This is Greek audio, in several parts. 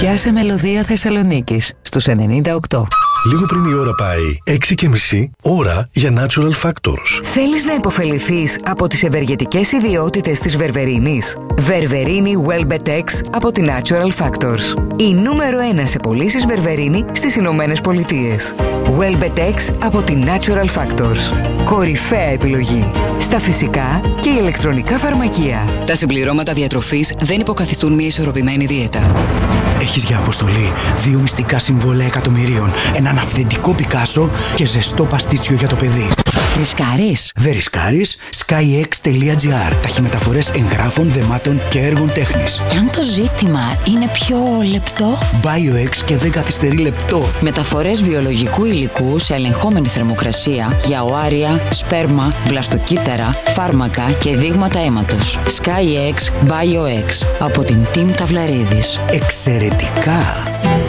Πιάσε μελωδία Θεσσαλονίκης στους 98. Λίγο πριν η ώρα πάει 6:30, ώρα για Natural Factors. Θέλεις να υποφεληθείς από τις ευεργετικές ιδιότητες της βερβερίνης? Βερβερίνη Welbetex από τη Natural Factors. Η νούμερο 1 σε πωλήσεις βερβερίνη στις Ηνωμένες Πολιτείες. Welbetex από τη Natural Factors. Κορυφαία επιλογή στα φυσικά και ηλεκτρονικά φαρμακεία. Τα συμπληρώματα διατροφής δεν υποκαθιστούν μια ισορροπημένη δίαιτα. Έχεις για αποστολή 2 μυστικά συμβόλαια εκατομμυρίων, έναν αυθεντικό Πικάσο και ζεστό παστίτσιο για το παιδί. Ρισκάρεις? Δεν ρισκάρεις. SkyX.gr. Ταχυμεταφορές εγγράφων, δεμάτων και έργων τέχνης. Και αν το ζήτημα είναι πιο λεπτό? BioX και δεν καθυστερεί λεπτό. Μεταφορές βιολογικού υλικού σε ελεγχόμενη θερμοκρασία για οάρια, σπέρμα, βλαστοκύτταρα, φάρμακα και δείγματα αίματος. SkyX BioX από την Team Ταυλαρίδης. Εξαιρετικά!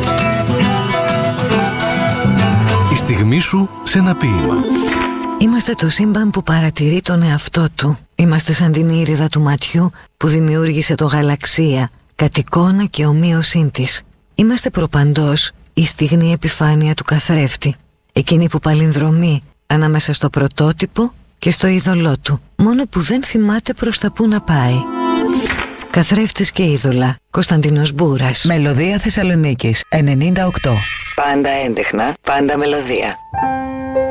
Η στιγμή σου σε ένα ποίημα. Είμαστε το σύμπαν που παρατηρεί τον εαυτό του. Είμαστε σαν την ήριδα του ματιού που δημιούργησε το γαλαξία, κατ' εικόνα και ομοίωσήν της. Είμαστε προπαντός η στιγνή επιφάνεια του καθρέφτη, εκείνη που παλινδρομεί ανάμεσα στο πρωτότυπο και στο είδωλό του, μόνο που δεν θυμάται προς τα που να πάει. Καθρέφτης και είδωλα, Κωνσταντίνος Μπούρας. Μελωδία Θεσσαλονίκης 98. Πάντα έντεχνα, πάντα μελωδία.